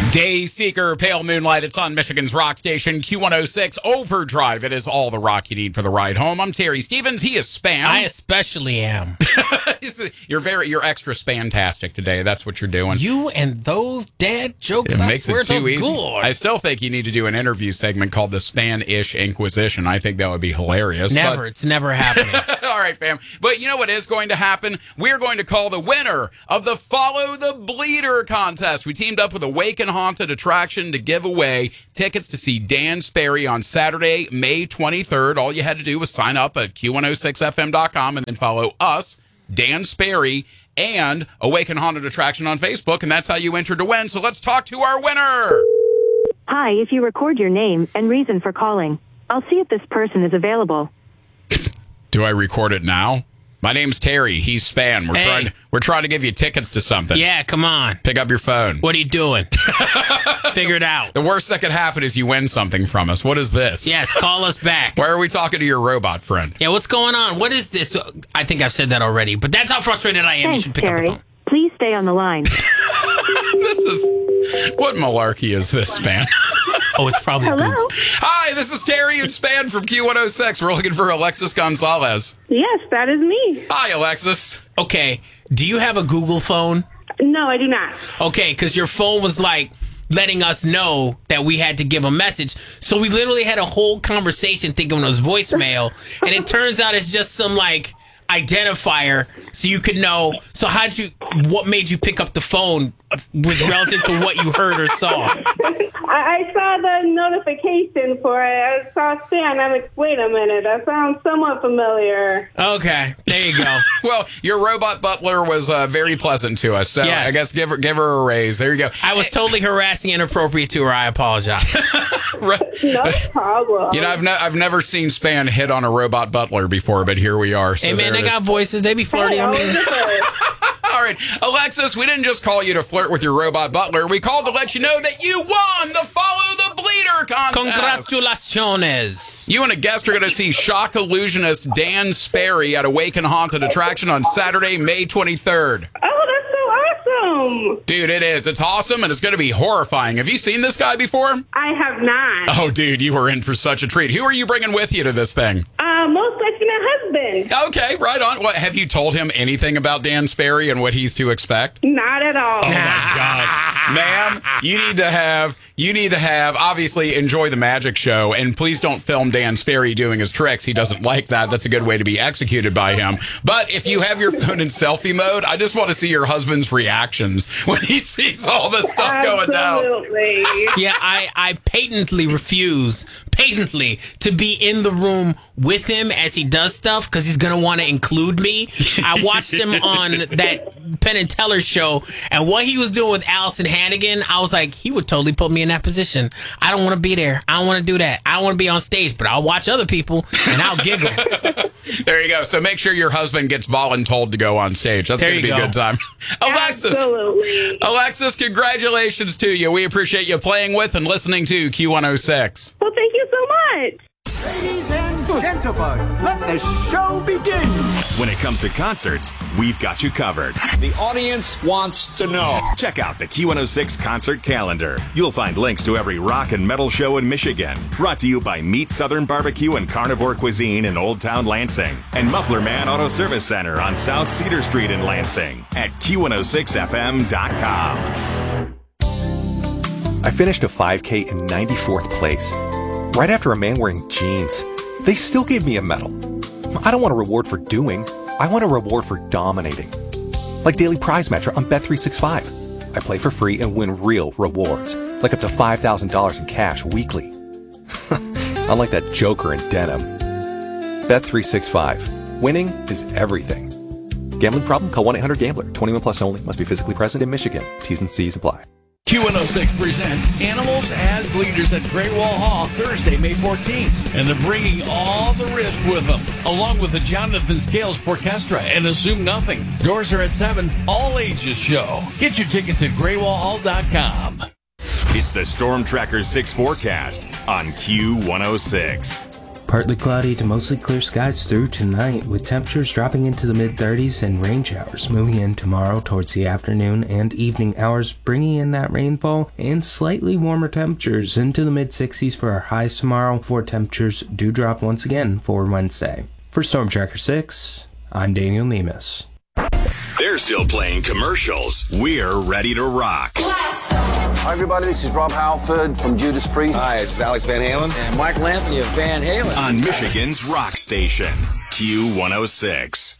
Day Seeker, Pale Moonlight. It's on Michigan's rock station, Q106 Overdrive. It is all the rock you need for the ride home. I'm Terry Stevens. He is Span. I especially am. You're extra spantastic today. That's what you're doing. You and those dad jokes. It makes it too easy. Good. I still think you need to do an interview segment called the Spanish Inquisition. I think that would be hilarious. Never. It's never happening. All right, fam. But you know what is going to happen? We're going to call the winner of the Follow the Bleeder contest. We teamed up with Awaken Haunted Attraction to give away tickets to see Dan Sperry on Saturday, May 23rd. All you had to do was sign up at Q106FM.com and then follow us, Dan Sperry, and Awaken Haunted Attraction on Facebook, and that's how you enter to win. So let's talk to our winner. Hi, if you record your name and reason for calling, I'll see if this person is available. Do I record it now? My name's Terry. He's Span. We're trying to give you tickets to something. Yeah, come on. Pick up your phone. What are you doing? Figure it out. The worst that could happen is you win something from us. What is this? Yes, call us back. Why are we talking to your robot friend? Yeah, what's going on? What is this? I think I've said that already, but that's how frustrated I am. Thanks, You should pick Terry. up the phone. Please stay on the line. What malarkey is this, Span? Oh, it's probably Hello? Google. Hi, this is Terry and Span from Q106. We're looking for Alexis Gonzalez. Yes, that is me. Hi, Alexis. Okay, do you have a Google phone? No, I do not. Okay, because your phone was like letting us know that we had to give a message. So we literally had a whole conversation thinking it was voicemail, and it turns out it's just some like identifier so you could know. So what made you pick up the phone with relative to what you heard or saw? I saw the notification for it. I saw Stan. I'm like, wait a minute. That sounds somewhat familiar. Okay, there you go. Well, your robot butler was very pleasant to us, so Yes. I guess give her a raise. There you go. I was totally harassing and inappropriate to her. I apologize. No problem. You know, I've never seen Span hit on a robot butler before, but here we are. So Hey, man, they got voices. They be flirty on me. All right, Alexis, we didn't just call you to flirt with your robot butler. We called to let you know that you won the Follow the Bleeder contest. Congratulations. You and a guest are going to see shock illusionist Dan Sperry at Awaken Haunted Attraction on Saturday, May 23rd. Oh, that's so awesome. Dude, it is. It's awesome, and it's going to be horrifying. Have you seen this guy before? I have not. Oh, dude, you were in for such a treat. Who are you bringing with you to this thing? Most likely my husband. Okay, right on. What, have you told him anything about Dan Sperry and what he's to expect? Not at all. Oh my God, ma'am, you need to have obviously enjoy the magic show, and please don't film Dan Sperry doing his tricks. He doesn't like that. That's a good way to be executed by him. But if you have your phone in selfie mode, I just want to see your husband's reactions when he sees all this stuff going down. Absolutely. Yeah, I patently refuse to be in the room with him as he does stuff because he's going to want to include me. I watched him on that Penn and Teller show, and what he was doing with Allison Hannigan, I was like, he would totally put me in that position. I don't want to be there. I don't want to do that. I don't want to be on stage, but I'll watch other people, and I'll giggle. There you go. So make sure your husband gets voluntold to go on stage. That's going to be a good time. Absolutely. Alexis, congratulations to you. We appreciate you playing with and listening to Q106. Well, thank you so much. Ladies and gentlemen, let the show begin. When it comes to concerts, we've got you covered. The audience wants to know. Check out the Q106 concert calendar. You'll find links to every rock and metal show in Michigan. Brought to you by Meat Southern Barbecue and Carnivore Cuisine in Old Town Lansing. And Muffler Man Auto Service Center on South Cedar Street in Lansing at Q106FM.com. I finished a 5K in 94th place. Right after a man wearing jeans. They still gave me a medal. I don't want a reward for doing. I want a reward for dominating. Like Daily Prize Matcher on Bet365. I play for free and win real rewards, like up to $5,000 in cash weekly. Unlike that joker in denim. Bet365. Winning is everything. Gambling problem? Call 1-800-GAMBLER. 21 plus only. Must be physically present in Michigan. T's and C's apply. Q106 presents Animals as Leaders at Great Wall Hall Thursday, May 14th. And they're bringing all the risk with them, along with the Jonathan Scales Orchestra and Assume Nothing. Doors are at 7, all ages show. Get your tickets at greatwallhall.com. It's the Storm Tracker 6 forecast on Q106. Partly cloudy to mostly clear skies through tonight, with temperatures dropping into the mid-30s and rain showers moving in tomorrow towards the afternoon and evening hours, bringing in that rainfall and slightly warmer temperatures into the mid-60s for our highs tomorrow, before temperatures do drop once again for Wednesday. For Storm Tracker 6, I'm Daniel Nemus. They're still playing commercials. We're ready to rock. Hi, everybody. This is Rob Halford from Judas Priest. Hi, this is Alex Van Halen. And Michael Anthony of Van Halen. On Michigan's rock station, Q106.